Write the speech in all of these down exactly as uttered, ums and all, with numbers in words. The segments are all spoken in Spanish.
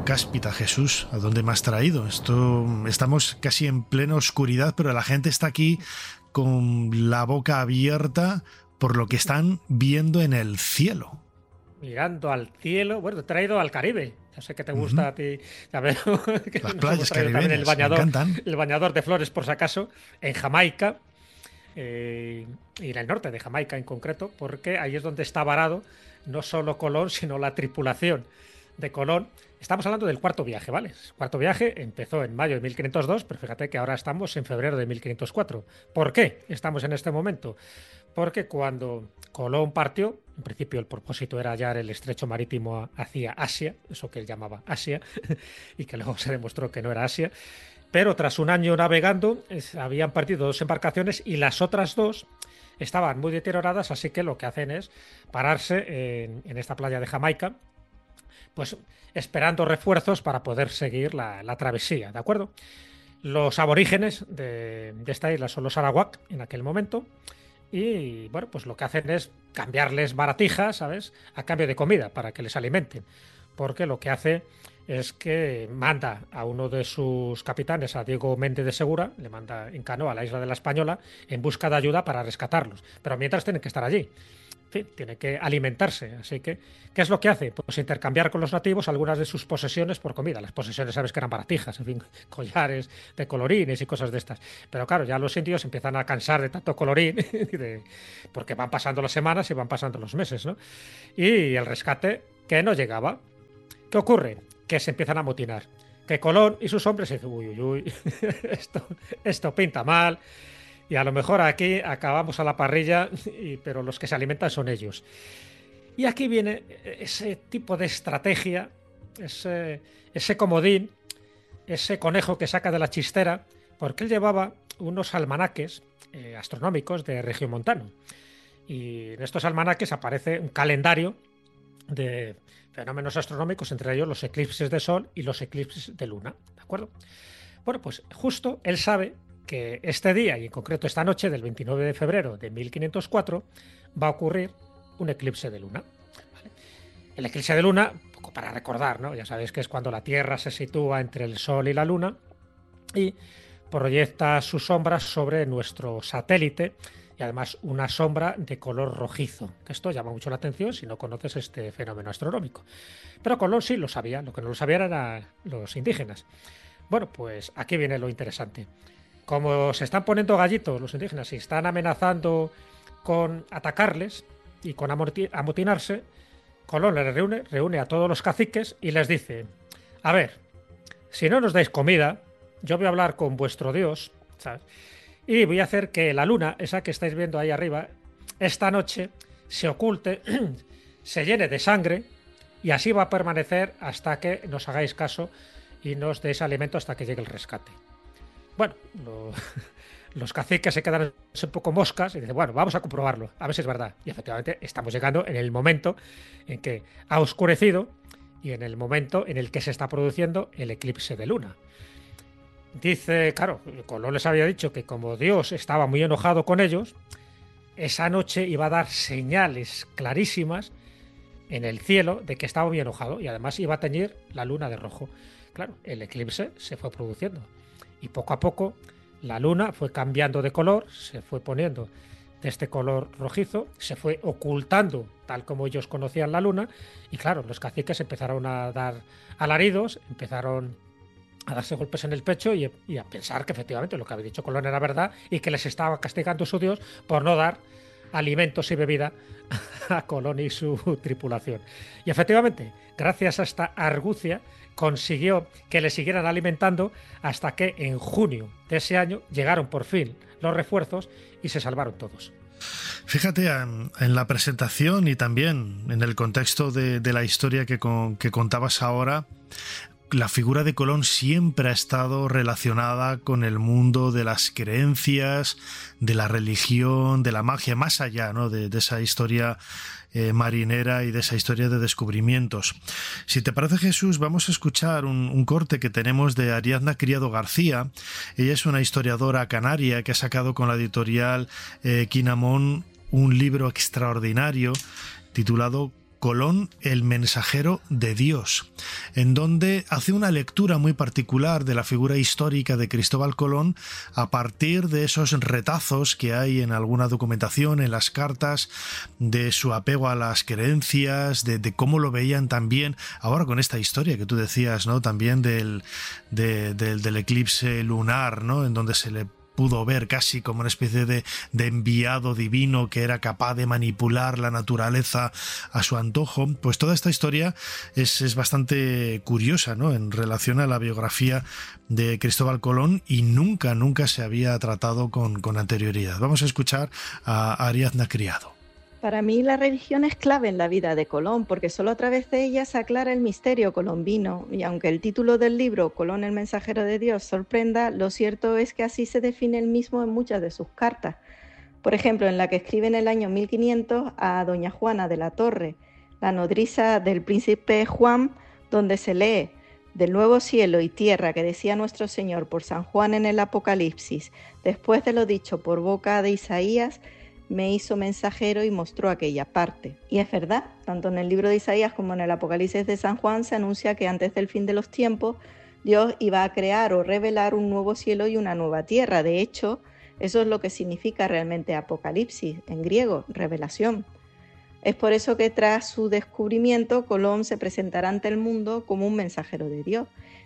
cáspita, Jesús, ¿a dónde me has traído? Esto, estamos casi en plena oscuridad, pero la gente está aquí con la boca abierta por lo que están viendo en el cielo. Mirando al cielo. Bueno, te he traído al Caribe. Yo sé que te gusta uh-huh. a ti. A ver, que las playas caribeñas, el bañador, me encantan. El bañador de flores, por si acaso, en Jamaica. Eh, y en el norte de Jamaica en concreto, porque ahí es donde está varado no solo Colón, sino la tripulación de Colón. Estamos hablando del cuarto viaje, ¿vale? El cuarto viaje empezó en mayo de mil quinientos dos, pero fíjate que ahora estamos en febrero de mil quinientos cuatro. ¿Por qué estamos en este momento? Porque cuando Colón partió, en principio el propósito era hallar el estrecho marítimo hacia Asia, eso que él llamaba Asia, y que luego se demostró que no era Asia, pero tras un año navegando es, habían partido dos embarcaciones y las otras dos estaban muy deterioradas, así que lo que hacen es pararse en, en esta playa de Jamaica, pues esperando refuerzos para poder seguir la, la travesía, ¿de acuerdo? Los aborígenes de, de esta isla son los arawak en aquel momento y, bueno, pues lo que hacen es cambiarles baratijas, ¿sabes?, a cambio de comida para que les alimenten, porque lo que hace es que manda a uno de sus capitanes, a Diego Méndez de Segura, le manda en canoa a la isla de la Española en busca de ayuda para rescatarlos, pero mientras tienen que estar allí. En fin, tiene que alimentarse. Así que, ¿qué es lo que hace? Pues intercambiar con los nativos algunas de sus posesiones por comida. Las posesiones, sabes que eran baratijas, en fin, collares de colorines y cosas de estas. Pero claro, ya los indios empiezan a cansar de tanto colorín, de, porque van pasando las semanas y van pasando los meses, ¿no? Y el rescate que no llegaba. ¿Qué ocurre? Que se empiezan a amotinar. Que Colón y sus hombres se dicen, uy, uy, uy, esto, esto pinta mal. Y a lo mejor aquí acabamos a la parrilla, y, pero los que se alimentan son ellos. Y aquí viene ese tipo de estrategia, ese, ese comodín, ese conejo que saca de la chistera, porque él llevaba unos almanaques eh, astronómicos de regiomontano. Y en estos almanaques aparece un calendario de fenómenos astronómicos, entre ellos los eclipses de sol y los eclipses de luna, ¿de acuerdo? Bueno, pues justo él sabe que este día, y en concreto esta noche del veintinueve de febrero de mil quinientos cuatro, va a ocurrir un eclipse de luna. ¿Vale? El eclipse de luna, un poco para recordar, ¿no? Ya sabéis que es cuando la Tierra se sitúa entre el Sol y la Luna y proyecta sus sombras sobre nuestro satélite, y además una sombra de color rojizo, que esto llama mucho la atención si no conoces este fenómeno astronómico. Pero Colón sí lo sabía, lo que no lo sabían eran los indígenas. Bueno, pues aquí viene lo interesante. Como se están poniendo gallitos los indígenas y están amenazando con atacarles y con amotinarse, Colón les reúne, reúne a todos los caciques y les dice: a ver, si no nos dais comida, yo voy a hablar con vuestro Dios, ¿sabes?, y voy a hacer que la luna, esa que estáis viendo ahí arriba, esta noche se oculte, se llene de sangre, y así va a permanecer hasta que nos hagáis caso y nos deis alimento hasta que llegue el rescate. Bueno, lo, los caciques se quedan un poco moscas y dicen, bueno, vamos a comprobarlo, a ver si es verdad. Y efectivamente estamos llegando en el momento en que ha oscurecido y en el momento en el que se está produciendo el eclipse de luna. Dice, claro, Colón les había dicho que como Dios estaba muy enojado con ellos, esa noche iba a dar señales clarísimas en el cielo de que estaba muy enojado y además iba a teñir la luna de rojo. Claro, el eclipse se fue produciendo y poco a poco la luna fue cambiando de color, se fue poniendo de este color rojizo, se fue ocultando tal como ellos conocían la luna y claro, los caciques empezaron a dar alaridos, empezaron a darse golpes en el pecho y, y a pensar que efectivamente lo que había dicho Colón era verdad y que les estaba castigando su Dios por no dar alimentos y bebida a Colón y su tripulación. Y efectivamente, gracias a esta argucia, consiguió que le siguieran alimentando hasta que en junio de ese año llegaron por fin los refuerzos y se salvaron todos. Fíjate, en, en la presentación y también en el contexto de, de la historia que, con, que contabas ahora, la figura de Colón siempre ha estado relacionada con el mundo de las creencias, de la religión, de la magia, más allá, ¿no?, de, de esa historia eh, marinera y de esa historia de descubrimientos. Si te parece, Jesús, vamos a escuchar un, un corte que tenemos de Ariadna Criado García. Ella es una historiadora canaria que ha sacado con la editorial eh, Quinamón un libro extraordinario titulado Colón, el mensajero de Dios, en donde hace una lectura muy particular de la figura histórica de Cristóbal Colón a partir de esos retazos que hay en alguna documentación, en las cartas, de su apego a las creencias, de, de cómo lo veían también, ahora con esta historia que tú decías, ¿no? También del, de, del, del eclipse lunar, ¿no? En donde se le pudo ver casi como una especie de, de enviado divino que era capaz de manipular la naturaleza a su antojo. Pues toda esta historia es, es bastante curiosa, ¿no? En relación a la biografía de Cristóbal Colón, y nunca, nunca se había tratado con, con anterioridad. Vamos a escuchar a Ariadna Criado. Para mí la religión es clave en la vida de Colón, porque solo a través de ella se aclara el misterio colombino, y aunque el título del libro, Colón el mensajero de Dios, sorprenda, lo cierto es que así se define él mismo en muchas de sus cartas. Por ejemplo, en la que escribe en el año mil quinientos a doña Juana de la Torre, la nodriza del príncipe Juan, donde se lee: del nuevo cielo y tierra que decía nuestro Señor por San Juan en el Apocalipsis, después de lo dicho por boca de Isaías, me hizo mensajero y mostró aquella parte. Y es verdad, tanto en el libro de Isaías como en el Apocalipsis de San Juan se anuncia que antes del fin de los tiempos Dios iba a crear o revelar un nuevo cielo y una nueva tierra. De hecho, eso es lo que significa realmente Apocalipsis, en griego, revelación. Es por eso que tras su descubrimiento, Colón se presentará ante el mundo como un mensajero de Dios.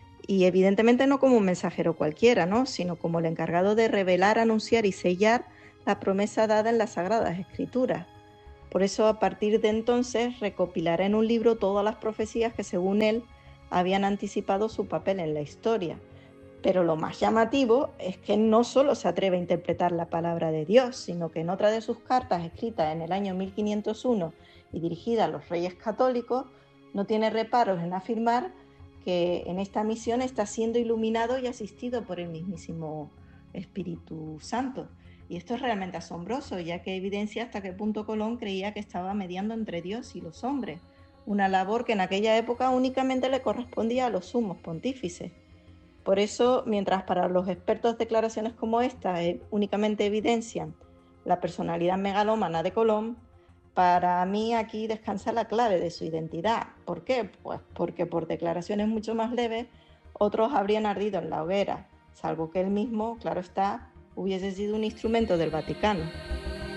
Y evidentemente no como un mensajero cualquiera, ¿no? Sino como el encargado de revelar, anunciar y sellar la promesa dada en las Sagradas Escrituras. Por eso, a partir de entonces, recopilará en un libro todas las profecías que, según él, habían anticipado su papel en la historia. Pero lo más llamativo es que no solo se atreve a interpretar la palabra de Dios, sino que en otra de sus cartas, escritas en el año mil quinientos uno y dirigida a los reyes católicos, no tiene reparos en afirmar que en esta misión está siendo iluminado y asistido por el mismísimo Espíritu Santo. Y esto es realmente asombroso, ya que evidencia hasta qué punto Colón creía que estaba mediando entre Dios y los hombres, una labor que en aquella época únicamente le correspondía a los sumos pontífices. Por eso, mientras para los expertos declaraciones como esta eh, únicamente evidencian la personalidad megalómana de Colón, para mí aquí descansa la clave de su identidad. ¿Por qué? Pues porque por declaraciones mucho más leves otros habrían ardido en la hoguera, salvo que él mismo, claro está, hubiese sido un instrumento del Vaticano.